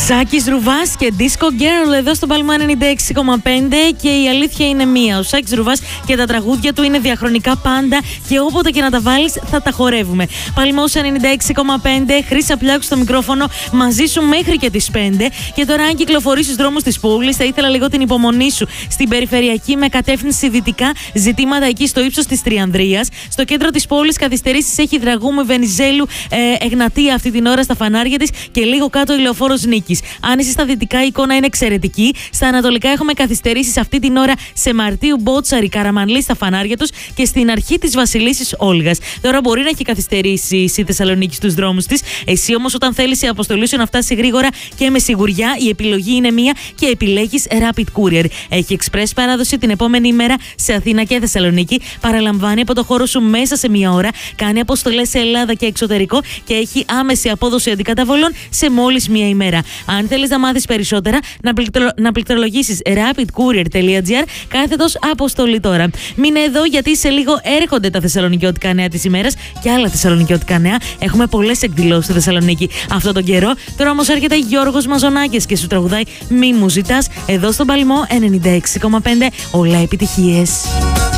Σάκης Ρουβάς και Disco Girl εδώ στο Παλμό 96,5 και η αλήθεια είναι μία. Ο Σάκης Ρουβάς και τα τραγούδια του είναι διαχρονικά πάντα και όποτε και να τα βάλεις θα τα χορεύουμε. Παλμός 96,5, Χρύσα Πλάκου στο μικρόφωνο μαζί σου μέχρι και τις 5. Και τώρα, αν κυκλοφορείς στους δρόμους της πόλης, θα ήθελα λίγο την υπομονή σου στην περιφερειακή με κατεύθυνση δυτικά, ζητήματα εκεί στο ύψος της Τριανδρίας. Στο κέντρο της πόλης καθυστερήσεις έχει Δραγούμου, Βενιζέλου, Εγνατία αυτή την ώρα στα φανάρια της και λίγο κάτω η Λεωφόρος Νίκης. Αν είσαι στα δυτικά, η εικόνα είναι εξαιρετική. Στα ανατολικά έχουμε καθυστερήσεις αυτή την ώρα σε Μαρτίου, Μπότσαρη, Καραμανλή στα φανάρια τους και στην αρχή της Βασιλίσσης Όλγας. Τώρα μπορεί να έχει καθυστερήσει η Θεσσαλονίκη στους δρόμους της. Εσύ όμως, όταν θέλεις η αποστολή σου να φτάσει γρήγορα και με σιγουριά, η επιλογή είναι μία και επιλέγεις Rapid Courier. Έχει express παράδοση την επόμενη ημέρα σε Αθήνα και Θεσσαλονίκη. Παραλαμβάνει από το χώρο σου μέσα σε μία ώρα. Κάνει αποστολές σε Ελλάδα και εξωτερικό και έχει άμεση απόδοση αντικαταβολών σε μόλις μία ημέρα. Αν θέλεις να μάθεις περισσότερα, να πληκτρολογήσεις rapidcourier.gr κάθετος αποστολή τώρα. Μείνε εδώ, γιατί σε λίγο έρχονται τα θεσσαλονικιώτικα νέα της ημέρας και άλλα θεσσαλονικιώτικα νέα. Έχουμε πολλές εκδηλώσεις στη Θεσσαλονίκη αυτόν τον καιρό. Τώρα όμως έρχεται Γιώργος Μαζονάκης και σου τραγουδάει «Μη μου ζητάς» εδώ στον Παλμό 96,5. Όλα επιτυχίες.